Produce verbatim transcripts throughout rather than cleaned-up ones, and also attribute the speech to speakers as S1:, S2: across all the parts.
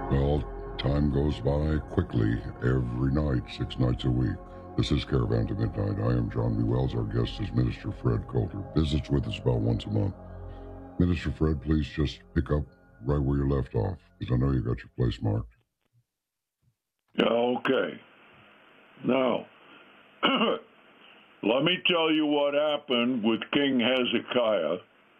S1: Well, time goes by quickly every night, six nights a week. This is Caravan to Midnight. I am John B. Wells. Our guest is Minister Fred Coulter. Visits with us about once a month. Minister Fred, please just pick up right where you left off, because I know you got your place marked.
S2: Yeah, okay. Now, let me tell you what happened with King Hezekiah.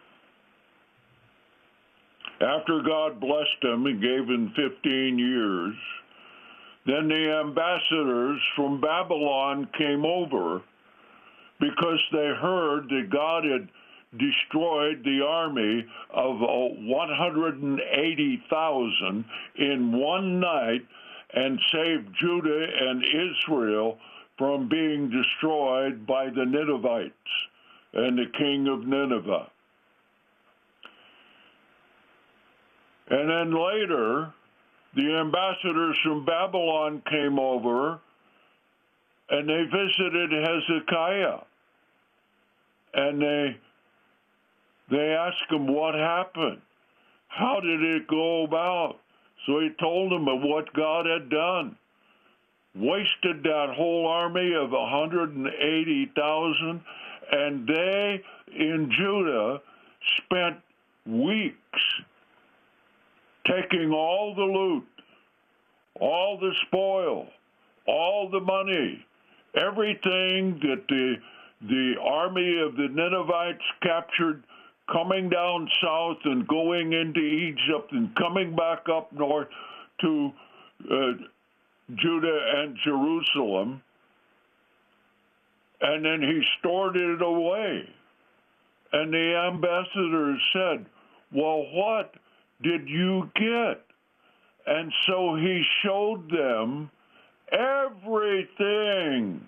S2: After God blessed him and gave him fifteen years, then the ambassadors from Babylon came over because they heard that God had destroyed the army of one hundred eighty thousand in one night and saved Judah and Israel from being destroyed by the Ninevites and the king of Nineveh. And then later, the ambassadors from Babylon came over and they visited Hezekiah. And they they asked him what happened. How did it go about? So he told them of what God had done. Wasted that whole army of one hundred eighty thousand, and they in Judah spent weeks taking all the loot, all the spoil, all the money, everything that the the army of the Ninevites captured, coming down south and going into Egypt and coming back up north to uh, Judah and Jerusalem, and then he stored it away. And the ambassadors said, well, what did you get? And so he showed them everything.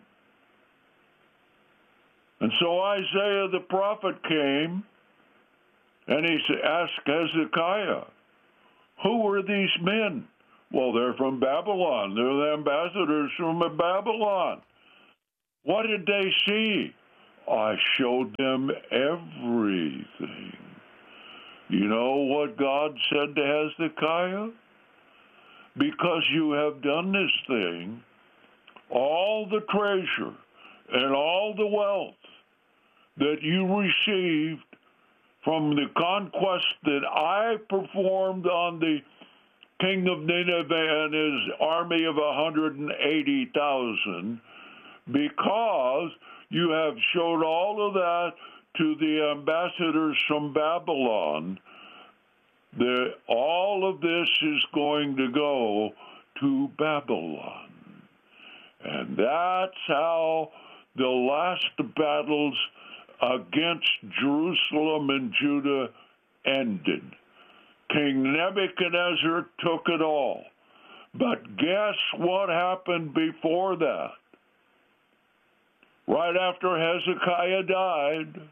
S2: And so Isaiah the prophet came, and he asked Hezekiah, who were these men? Well, they're from Babylon. They're the ambassadors from Babylon. What did they see? I showed them everything. You know what God said to Hezekiah? Because you have done this thing, all the treasure and all the wealth that you received from the conquest that I performed on the king of Nineveh and his army of one hundred eighty thousand, because you have showed all of that to the ambassadors from Babylon, that all of this is going to go to Babylon. And that's how the last battles against Jerusalem and Judah ended. King Nebuchadnezzar took it all. But guess what happened before that? Right after Hezekiah died,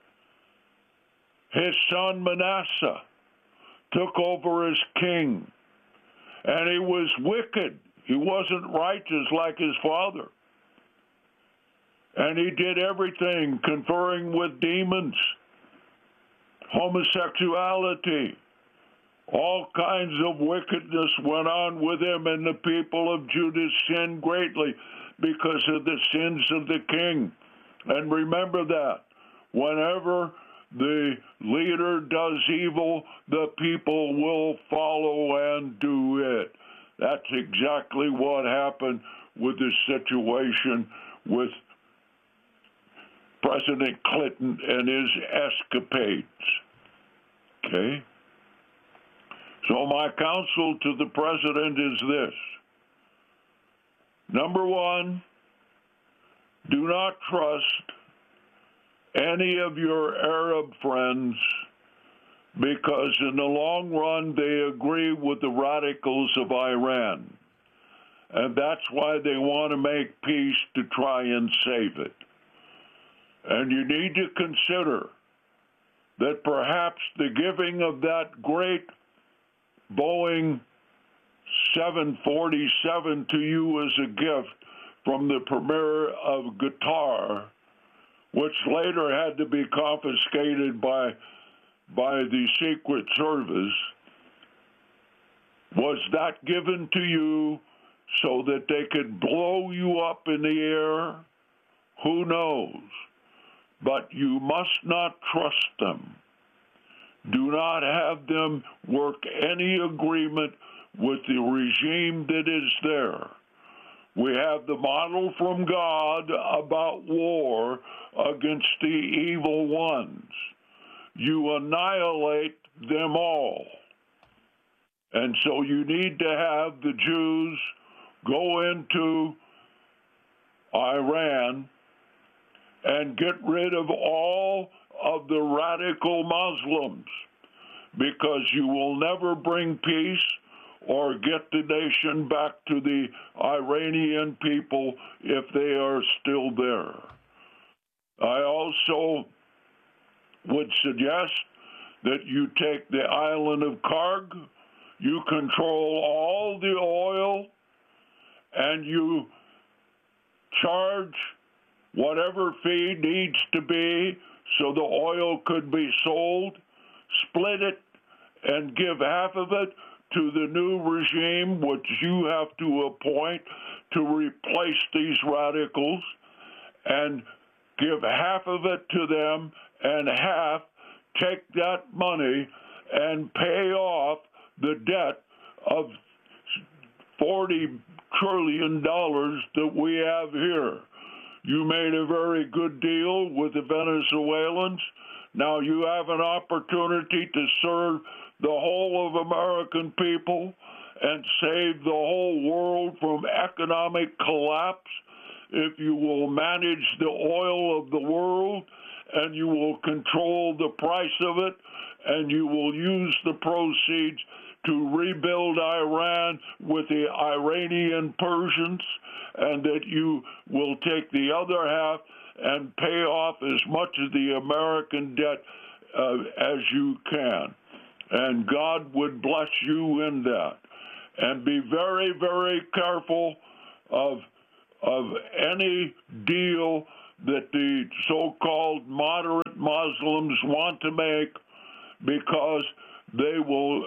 S2: his son Manasseh took over as king. And he was wicked. He wasn't righteous like his father. And he did everything, conferring with demons, homosexuality, all kinds of wickedness went on with him, and the people of Judah sinned greatly because of the sins of the king. And remember that. Whenever the leader does evil, the people will follow and do it. That's exactly what happened with the situation with President Clinton and his escapades. Okay? So my counsel to the president is this. Number one, do not trust any of your Arab friends, because in the long run they agree with the radicals of Iran. And that's why they want to make peace, to try and save it. And you need to consider that perhaps the giving of that great Boeing seven forty-seven to you as a gift from the premier of Qatar, which later had to be confiscated by, by the Secret Service, Was that given to you so that they could blow you up in the air? Who knows? But you must not trust them. Do not have them work any agreement with the regime that is there. We have the model from God about war against the evil ones. You annihilate them all. And so you need to have the Jews go into Iran and get rid of all of the radical Muslims, because you will never bring peace or get the nation back to the Iranian people if they are still there. I also would suggest that you take the island of Karg, you control all the oil, and you charge whatever fee needs to be so the oil could be sold, split it, and give half of it to the new regime, which you have to appoint to replace these radicals, and give half of it to them, and half take that money and pay off the debt of forty trillion dollars that we have here. You made a very good deal with the Venezuelans. Now you have an opportunity to serve the whole of American people and save the whole world from economic collapse if you will manage the oil of the world, and you will control the price of it, and you will use the proceeds to rebuild Iran with the Iranian Persians, and that you will take the other half and pay off as much of the American debt uh, as you can. And God would bless you in that. And be very, very careful of, of any deal that the so-called moderate Muslims want to make, because they will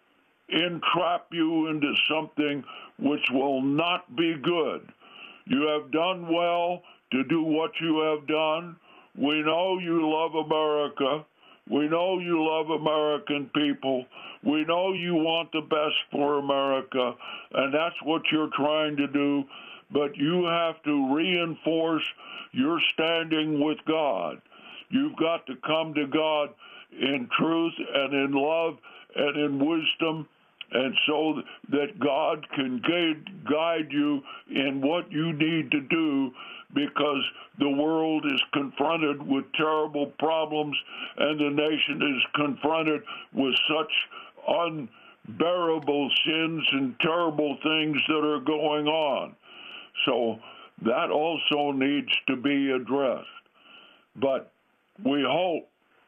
S2: entrap you into something which will not be good. You have done well to do what you have done. We know you love America. We know you love American people. We know you want the best for America, and that's what you're trying to do. But you have to reinforce your standing with God. You've got to come to God in truth and in love and in wisdom, and so that God can guide you in what you need to do, because the world is confronted with terrible problems and the nation is confronted with such unbearable sins and terrible things that are going on. So that also needs to be addressed. But we hope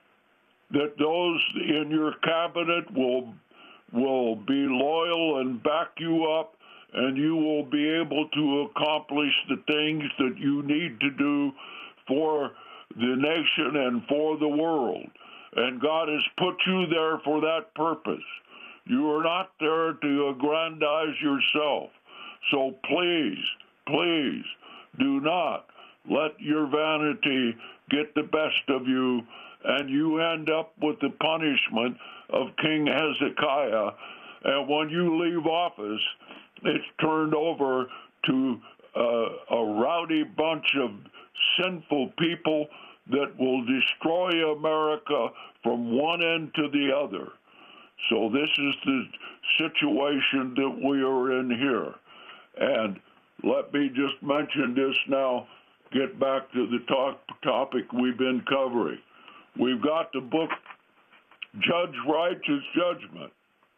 S2: that those in your cabinet will will be loyal and back you up, and you will be able to accomplish the things that you need to do for the nation and for the world. And God has put you there for that purpose. You are not there to aggrandize yourself. So please, please do not let your vanity get the best of you, and you end up with the punishment of King Hezekiah. And when you leave office, it's turned over to uh, a rowdy bunch of sinful people that will destroy America from one end to the other. So this is the situation that we are in here. And let me just mention this now, get back to the talk, topic we've been covering. We've got the book Judge Righteous Judgment.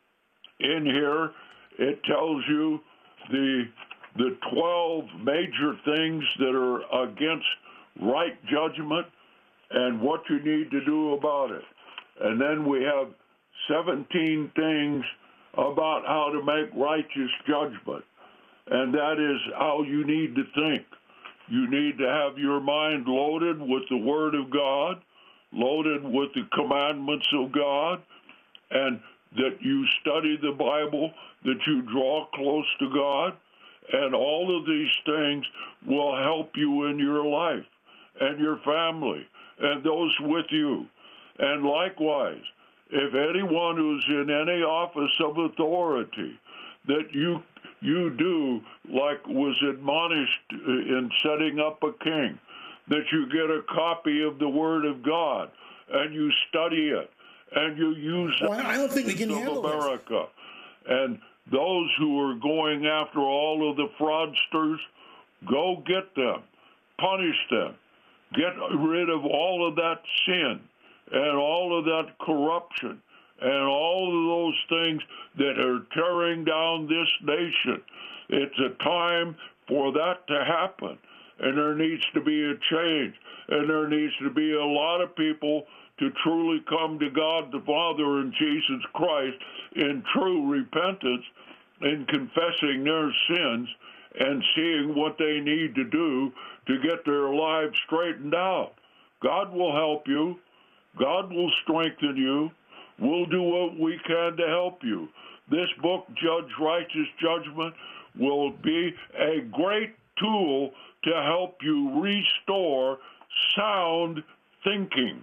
S2: In here, it tells you the the twelve major things that are against right judgment and what you need to do about it. And then we have seventeen things about how to make righteous judgment. And that is how you need to think. You need to have your mind loaded with the Word of God, loaded with the commandments of God, and that you study the Bible, that you draw close to God, and all of these things will help you in your life and your family and those with you. And likewise, if anyone who's in any office of authority, that you you do like was admonished in setting up a king, that you get a copy of the Word of God and you study it and you use
S3: well, I don't think we can
S2: of
S3: handle
S2: America. This. And those who are going after all of the fraudsters, go get them, punish them, get rid of all of that sin and all of that corruption and all of those things that are tearing down this nation. It's a time for that to happen, and there needs to be a change, and there needs to be a lot of people to truly come to God the Father and Jesus Christ in true repentance, in confessing their sins and seeing what they need to do to get their lives straightened out. God will help you. God will strengthen you. We'll do what we can to help you. This book, Judge Righteous Judgment, will be a great tool to help you restore sound thinking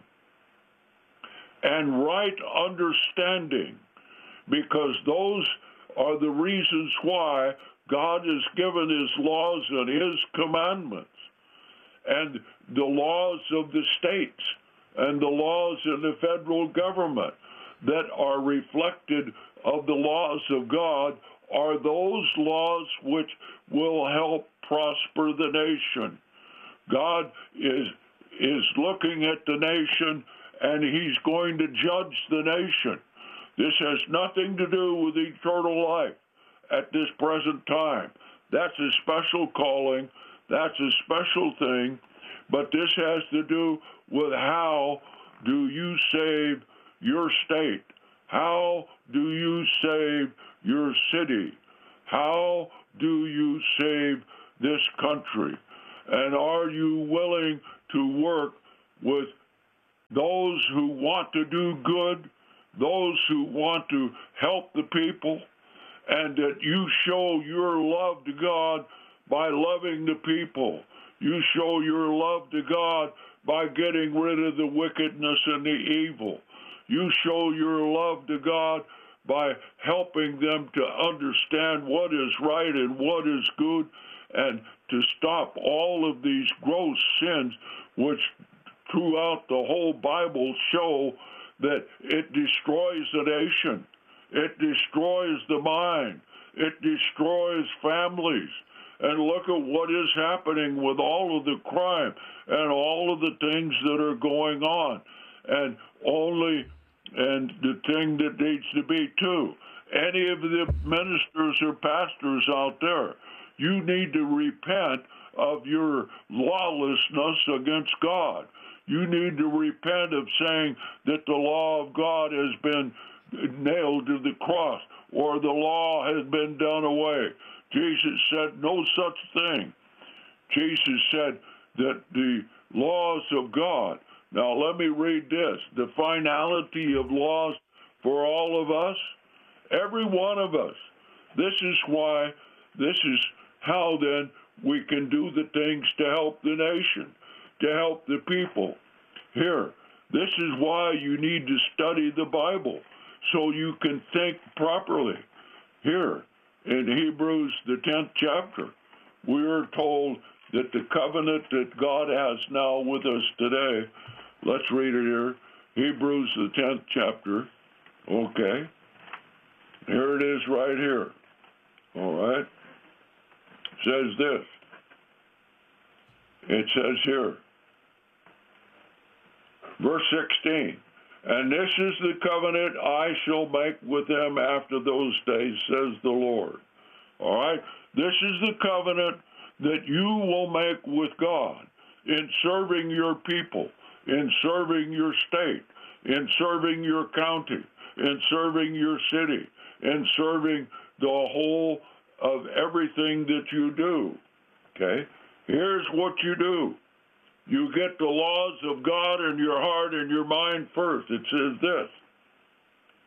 S2: and right understanding, because those are the reasons why God has given His laws and His commandments, and the laws of the states and the laws of the federal government that are reflected of the laws of God are those laws which will help prosper the nation. God is is looking at the nation, and He's going to judge the nation. This has nothing to do with eternal life at this present time. That's a special calling. That's a special thing. But this has to do with how do you save your state? How do you save your city? How do you save this country? And are you willing to work with those who want to do good, those who want to help the people, and that you show your love to God by loving the people? You show your love to God by getting rid of the wickedness and the evil. You show your love to God by helping them to understand what is right and what is good, and to stop all of these gross sins which throughout the whole Bible show that it destroys the nation. It destroys the mind. It destroys families. And look at what is happening with all of the crime and all of the things that are going on. And only, and the thing that needs to be too, any of the ministers or pastors out there, you need to repent of your lawlessness against God. You need to repent of saying that the law of God has been nailed to the cross or the law has been done away. Jesus said no such thing. Jesus said that the laws of God. Now let me read this. The finality of laws for all of us, every one of us. This is why, this is how then we can do the things to help the nation, to help the people. Here, this is why you need to study the Bible, so you can think properly. Here, in Hebrews, the tenth chapter, we are told that the covenant that God has now with us today, let's read it here, Hebrews, the tenth chapter, okay. Here it is right here, all right. It says this. It says here, verse sixteen, and this is the covenant I shall make with them after those days, says the Lord. All right? This is the covenant that you will make with God in serving your people, in serving your state, in serving your county, in serving your city, in serving the whole of everything that you do. Okay? Here's what you do. You get the laws of God in your heart and your mind first. It says this.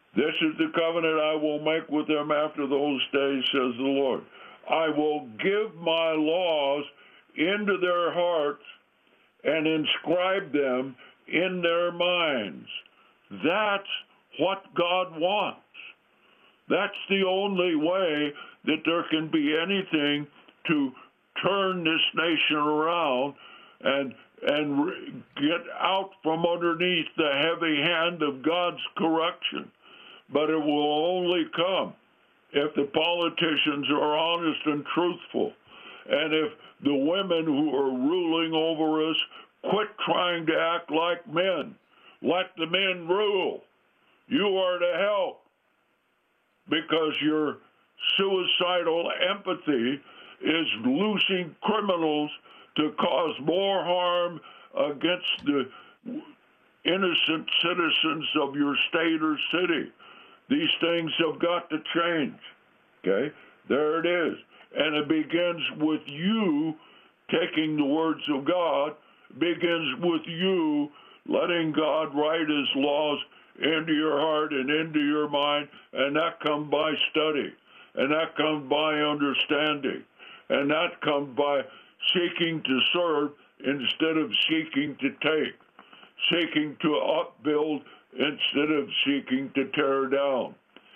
S2: This is the covenant I will make with them after those days, says the Lord. I will give my laws into their hearts and inscribe them in their minds. That's what God wants. That's the only way that there can be anything to turn this nation around and and re- get out from underneath the heavy hand of God's correction. But it will only come if the politicians are honest and truthful, and if the women who are ruling over us quit trying to act like men. Let the men rule. You are to help, because your suicidal empathy is loosing criminals to cause more harm against the innocent citizens of your state or city. These things have got to change. Okay? There it is. And it begins with you taking the words of God, begins with you letting God write his laws into your heart and into your mind, and that comes by study, and that comes by understanding, and that comes by seeking to serve instead of seeking to take, seeking to upbuild instead of seeking to tear down.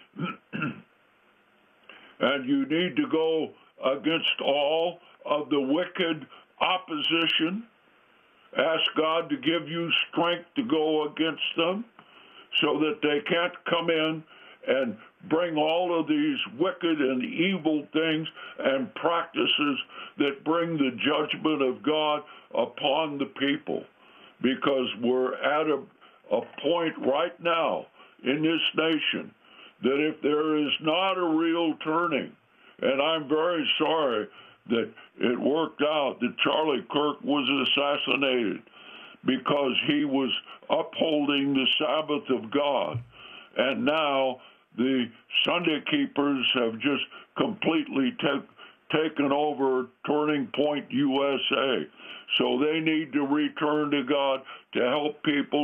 S2: And you need to go against all of the wicked opposition. Ask God to give you strength to go against them so that they can't come in and bring all of these wicked and evil things and practices that bring the judgment of God upon the people. Because we're at a, a point right now in this nation that if there is not a real turning, and I'm very sorry that it worked out that Charlie Kirk was assassinated because he was upholding the Sabbath of God. And now the Sunday keepers have just completely take, taken over Turning Point U S A. So they need to return to God to help people